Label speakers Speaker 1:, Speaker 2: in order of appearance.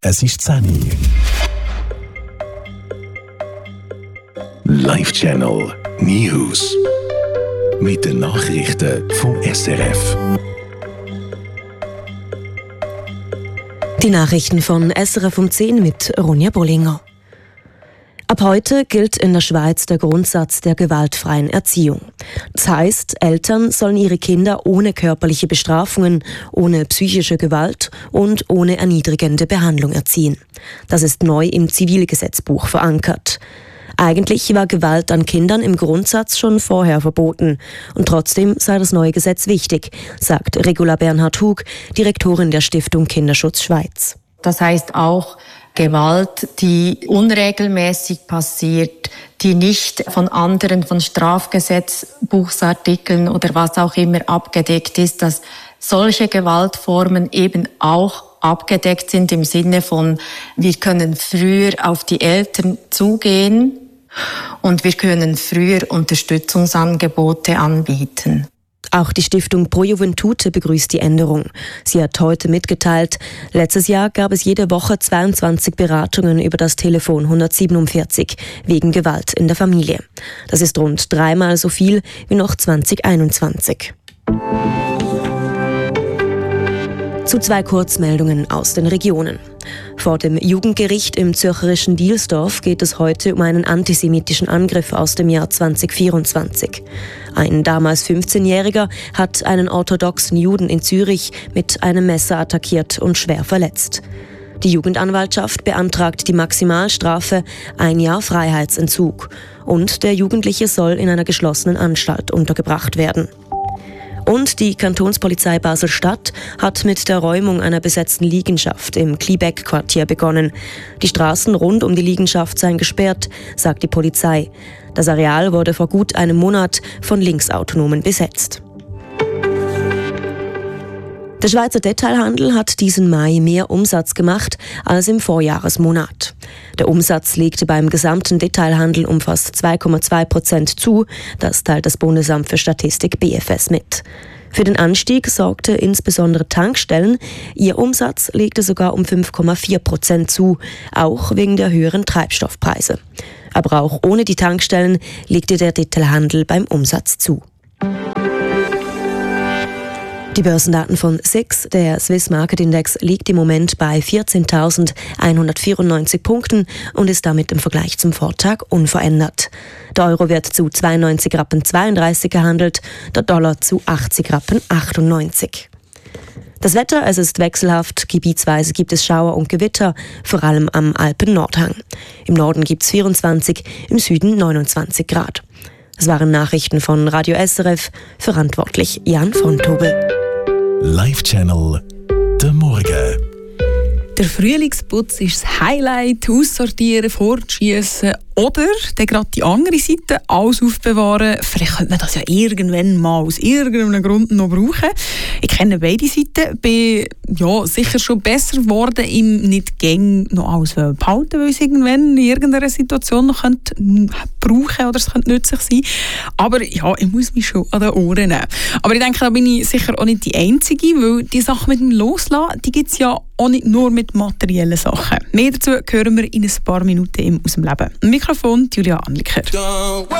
Speaker 1: Es ist 10 Uhr. Live Channel News. Mit den Nachrichten vom SRF.
Speaker 2: Die Nachrichten von SRF um 10 mit Ronja Bollinger. Ab heute gilt in der Schweiz der Grundsatz der gewaltfreien Erziehung. Das heißt, Eltern sollen ihre Kinder ohne körperliche Bestrafungen, ohne psychische Gewalt und ohne erniedrigende Behandlung erziehen. Das ist neu im Zivilgesetzbuch verankert. Eigentlich war Gewalt an Kindern im Grundsatz schon vorher verboten. Und trotzdem sei das neue Gesetz wichtig, sagt Regula Bernhard-Hug, Direktorin der Stiftung Kinderschutz Schweiz.
Speaker 3: Das heißt auch Gewalt, die unregelmäßig passiert, die nicht von anderen, von Strafgesetzbuchsartikeln oder was auch immer abgedeckt ist, dass solche Gewaltformen eben auch abgedeckt sind im Sinne von, wir können früher auf die Eltern zugehen und wir können früher Unterstützungsangebote anbieten.
Speaker 2: Auch die Stiftung Pro Juventute begrüßt die Änderung. Sie hat heute mitgeteilt, letztes Jahr gab es jede Woche 22 Beratungen über das Telefon 147 wegen Gewalt in der Familie. Das ist rund 3-mal so viel wie noch 2021. Zu 2 Kurzmeldungen aus den Regionen. Vor dem Jugendgericht im zürcherischen Dielsdorf geht es heute um einen antisemitischen Angriff aus dem Jahr 2024. Ein damals 15-Jähriger hat einen orthodoxen Juden in Zürich mit einem Messer attackiert und schwer verletzt. Die Jugendanwaltschaft beantragt die Maximalstrafe 1 Jahr Freiheitsentzug und der Jugendliche soll in einer geschlossenen Anstalt untergebracht werden. Und die Kantonspolizei Basel-Stadt hat mit der Räumung einer besetzten Liegenschaft im Kliebeck-Quartier begonnen. Die Straßen rund um die Liegenschaft seien gesperrt, sagt die Polizei. Das Areal wurde vor gut einem Monat von Linksautonomen besetzt. Der Schweizer Detailhandel hat diesen Mai mehr Umsatz gemacht als im Vorjahresmonat. Der Umsatz legte beim gesamten Detailhandel um fast 2,2% zu, das teilt das Bundesamt für Statistik BFS mit. Für den Anstieg sorgte insbesondere Tankstellen. Ihr Umsatz legte sogar um 5,4% zu, auch wegen der höheren Treibstoffpreise. Aber auch ohne die Tankstellen legte der Detailhandel beim Umsatz zu. Die Börsendaten von SIX, der Swiss Market Index, liegt im Moment bei 14.194 Punkten und ist damit im Vergleich zum Vortag unverändert. Der Euro wird zu 92,32 Rappen gehandelt, der Dollar zu 80,98 Rappen. Das Wetter, es ist wechselhaft, gebietsweise gibt es Schauer und Gewitter, vor allem am Alpen-Nordhang. Im Norden gibt es 24, im Süden 29 Grad. Das waren Nachrichten von Radio SRF, verantwortlich Jan von Tobel.
Speaker 1: Live Channel der Morgen.
Speaker 4: Der Frühlingsputz ist das Highlight, aussortieren, fortschießen oder dann gerade die andere Seite, alles aufbewahren. Vielleicht könnte man das ja irgendwann mal aus irgendeinem Grund noch brauchen. Ich kenne beide Seiten, bin sicher schon besser geworden, im nicht gäng noch alles behalten, weil es irgendwann in irgendeiner Situation noch brauchen oder es könnte nützlich sein. Aber ja, ich muss mich schon an den Ohren nehmen. Aber ich denke, da bin ich sicher auch nicht die Einzige, weil die Sache mit dem Loslassen, die gibt es ja auch nicht nur mit materiellen Sachen. Mehr dazu hören wir in ein paar Minuten aus dem Leben. Mikrofon Julia Anliker.